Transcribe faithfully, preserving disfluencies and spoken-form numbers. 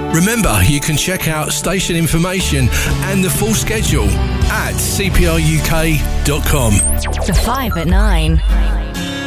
Remember, you can check out station information and the full schedule at c p r u k dot com. The five at nine.